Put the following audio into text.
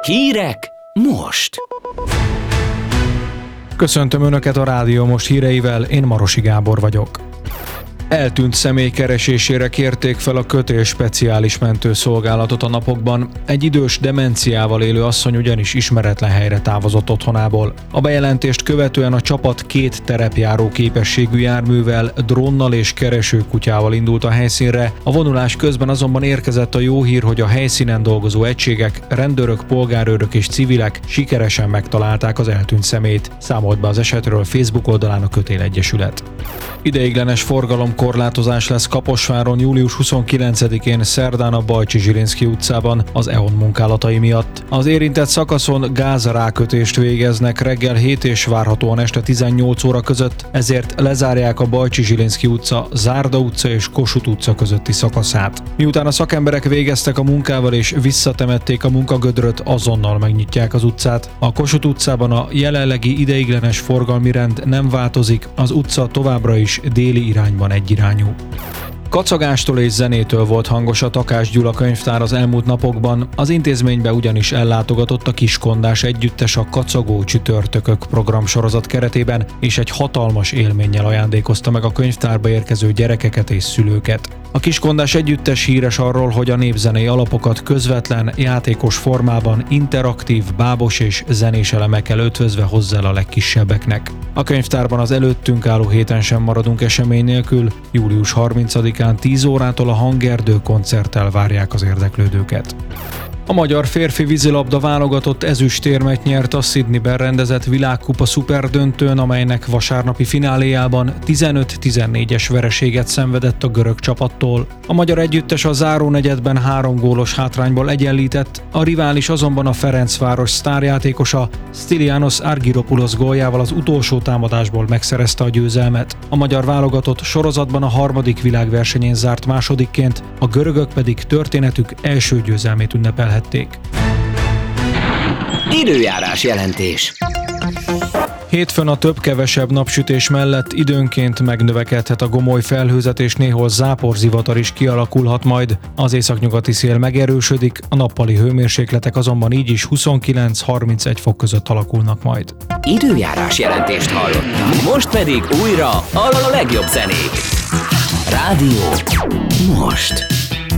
Hírek most! Köszöntöm Önöket a Rádió Most híreivel, én Marosi Gábor vagyok. Eltűnt személy keresésére kérték fel a Kötél speciális mentőszolgálatot a napokban. Egy idős demenciával élő asszony ugyanis ismeretlen helyre távozott otthonából. A bejelentést követően a csapat 2 terepjáró képességű járművel, drónnal és keresőkutyával indult a helyszínre. A vonulás közben azonban érkezett a jó hír, hogy a helyszínen dolgozó egységek, rendőrök, polgárőrök és civilek sikeresen megtalálták az eltűnt személyt. Számolt be az esetről Facebook oldalán a Kötél Egyesület. Ideiglenes forgalomkorlátozás lesz Kaposváron július 29-én szerdán a Bajcsy-Zsilinszky utcában az EON munkálatai miatt. Az érintett szakaszon gázrákötést végeznek reggel 7 és várhatóan este 18 óra között, ezért lezárják a Bajcsy-Zsilinszky utca, Zárda utca és Kossuth utca közötti szakaszát. Miután a szakemberek végeztek a munkával és visszatemették a munkagödröt, azonnal megnyitják az utcát. A Kossuth utcában a jelenlegi ideiglenes forgalmi rend nem változik, az utca továbbra is déli irányban egyirányú. Kacagástól és zenétől volt hangos a Takás Gyula könyvtár az elmúlt napokban, az intézménybe ugyanis ellátogatott a Kiskondás együttes a Kacagó csütörtökök programsorozat keretében, és egy hatalmas élménnyel ajándékozta meg a könyvtárba érkező gyerekeket és szülőket. A Kiskondás együttes híres arról, hogy a népzenei alapokat közvetlen, játékos formában, interaktív, bábos és zenés elemekkel ötvözve hozza el a legkisebbeknek. A könyvtárban az előttünk álló héten sem maradunk esemény nélkül, július 30-án 10 órától a Hangerdő koncerttel várják az érdeklődőket. A magyar férfi vízilabda válogatott ezüstérmet nyert a Sydneyben rendezett világkupa szuperdöntőn, amelynek vasárnapi fináléjában 15-14-es vereséget szenvedett a görög csapattól. A magyar együttes a zárónegyedben 3 gólos hátrányból egyenlített, a rivális azonban a Ferencváros sztárjátékosa Stylianos Argyropoulos góljával az utolsó támadásból megszerezte a győzelmet. A magyar válogatott sorozatban a 3. világversenyén zárt másodikként, a görögök pedig történetük első győzelmét ünnepelhették. Időjárás jelentés. Hétfőn a több-kevesebb napsütés mellett időnként megnövekedhet a gomoly felhőzet és néhol záporzivatar is kialakulhat majd. Az északnyugati szél megerősödik, a nappali hőmérsékletek azonban így is 29-31 fok között alakulnak majd. Időjárás jelentést hallottam. Most pedig újra a legjobb zenék. Rádió Most.